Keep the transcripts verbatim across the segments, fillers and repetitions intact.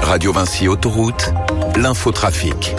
Radio Vinci Autoroute, l'infotrafic.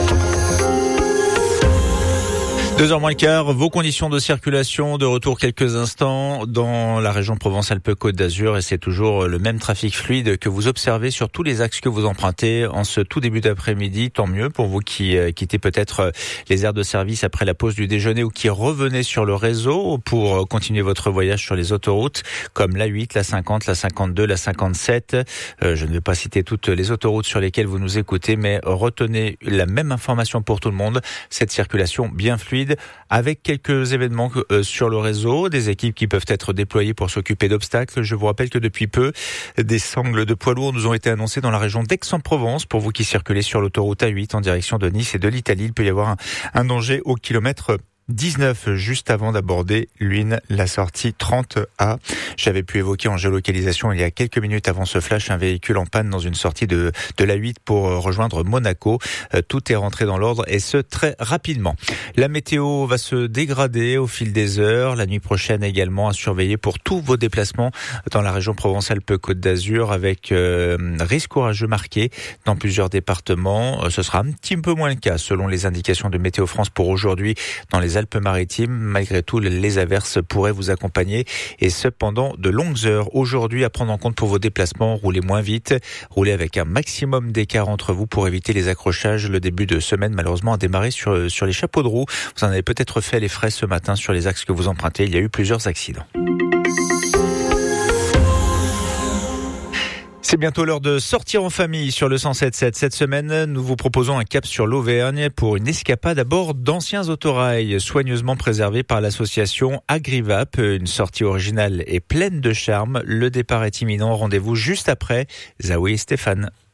Deux heures moins le quart, vos conditions de circulation, de retour quelques instants dans la région Provence-Alpes-Côte d'Azur, et c'est toujours le même trafic fluide que vous observez sur tous les axes que vous empruntez en ce tout début d'après-midi. Tant mieux pour vous qui euh, quittez peut-être les aires de service après la pause du déjeuner ou qui revenez sur le réseau pour continuer votre voyage sur les autoroutes comme l'A huit, la cinquante, la cinquante-deux, la cinquante-sept. Euh, je ne vais pas citer toutes les autoroutes sur lesquelles vous nous écoutez, mais retenez la même information pour tout le monde, cette circulation bien fluide, avec quelques événements euh, sur le réseau, des équipes qui peuvent être déployées pour s'occuper d'obstacles. Je vous rappelle que depuis peu, des sangles de poids lourds nous ont été annoncées dans la région d'Aix-en-Provence. Pour vous qui circulez sur l'autoroute A huit en direction de Nice et de l'Italie, il peut y avoir un, un danger au kilomètre dix-neuf, juste avant d'aborder l'Huisne, la sortie trente A. J'avais pu évoquer en géolocalisation il y a quelques minutes avant ce flash un véhicule en panne dans une sortie de, de l'A huit pour rejoindre Monaco. Euh, tout est rentré dans l'ordre et ce très rapidement. La météo va se dégrader au fil des heures. La nuit prochaine également à surveiller pour tous vos déplacements dans la région Provence-Alpes-Côte d'Azur avec euh, risque orageux marqué dans plusieurs départements. Euh, ce sera un petit peu moins le cas selon les indications de Météo France pour aujourd'hui dans les Alpes-Maritimes. Malgré tout, les averses pourraient vous accompagner et ce pendant de longues heures. Aujourd'hui, à prendre en compte pour vos déplacements, roulez moins vite, roulez avec un maximum d'écart entre vous pour éviter les accrochages. Le début de semaine, malheureusement, a démarré sur, sur les chapeaux de roue. Vous en avez peut-être fait les frais ce matin sur les axes que vous empruntez. Il y a eu plusieurs accidents. C'est bientôt l'heure de sortir en famille sur le cent sept sept. Cette semaine, nous vous proposons un cap sur l'Auvergne pour une escapade à bord d'anciens autorails soigneusement préservés par l'association Agrivap. Une sortie originale et pleine de charme. Le départ est imminent. Rendez-vous juste après Zawi et Stéphane.